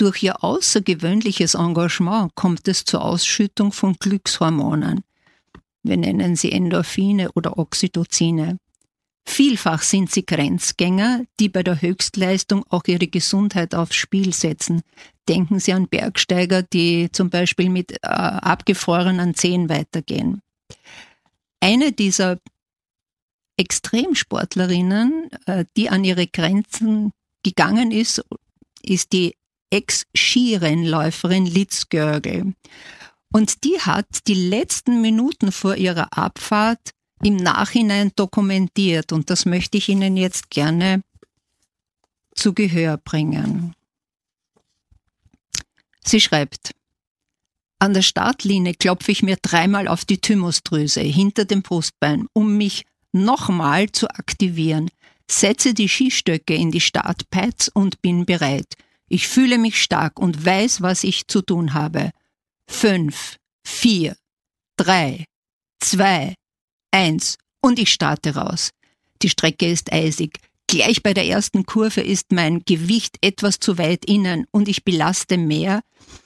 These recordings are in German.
Durch ihr außergewöhnliches Engagement kommt es zur Ausschüttung von Glückshormonen. Wir nennen sie Endorphine oder Oxytocine. Vielfach sind sie Grenzgänger, die bei der Höchstleistung auch ihre Gesundheit aufs Spiel setzen. Denken Sie an Bergsteiger, die zum Beispiel mit abgefrorenen Zehen weitergehen. Eine dieser Extremsportlerinnen, die an ihre Grenzen gegangen ist die Ex-Skirennläuferin Liz Görgel. Und die hat die letzten Minuten vor ihrer Abfahrt im Nachhinein dokumentiert. Und das möchte ich Ihnen jetzt gerne zu Gehör bringen. Sie schreibt: An der Startlinie klopfe ich mir 3-mal auf die Thymusdrüse hinter dem Brustbein, um mich nochmal zu aktivieren. Setze die Skistöcke in die Startpads und bin bereit. Ich fühle mich stark und weiß, was ich zu tun habe. 5, 4, 3, 2, 1 und ich starte raus. Die Strecke ist eisig. Gleich bei der ersten Kurve ist mein Gewicht etwas zu weit innen und ich belaste mehr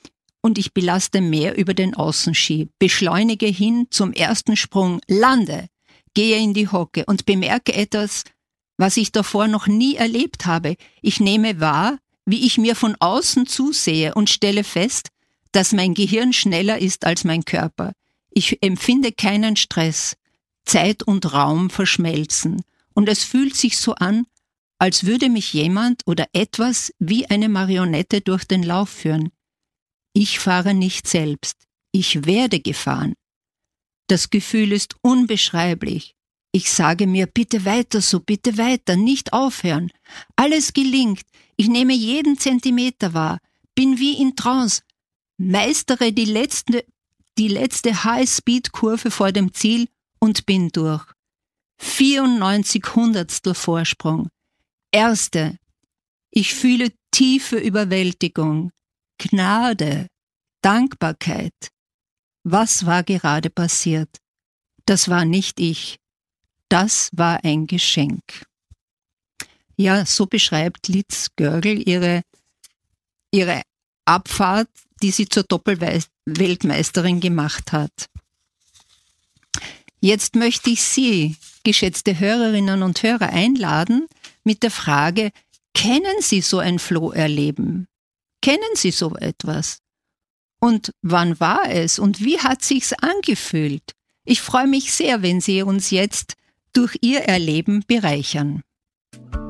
über den Außenski. Beschleunige hin zum ersten Sprung, lande, gehe in die Hocke und bemerke etwas, was ich davor noch nie erlebt habe. Ich nehme wahr, wie ich mir von außen zusehe und stelle fest, dass mein Gehirn schneller ist als mein Körper. Ich empfinde keinen Stress. Zeit und Raum verschmelzen. Und es fühlt sich so an, als würde mich jemand oder etwas wie eine Marionette durch den Lauf führen. Ich fahre nicht selbst. Ich werde gefahren. Das Gefühl ist unbeschreiblich. Ich sage mir, bitte weiter so, bitte weiter, nicht aufhören. Alles gelingt. Ich nehme jeden Zentimeter wahr, bin wie in Trance, meistere die letzte High-Speed-Kurve vor dem Ziel und bin durch. 94 Hundertstel Vorsprung. Erste. Ich fühle tiefe Überwältigung, Gnade, Dankbarkeit. Was war gerade passiert? Das war nicht ich. Das war ein Geschenk. Ja, so beschreibt Liz Görgel ihre Abfahrt, die sie zur Doppelweltmeisterin gemacht hat. Jetzt möchte ich Sie, geschätzte Hörerinnen und Hörer, einladen mit der Frage: Kennen Sie so ein Flow-Erleben? Kennen Sie so etwas? Und wann war es und wie hat sich's angefühlt? Ich freue mich sehr, wenn Sie uns jetzt durch Ihr Erleben bereichern.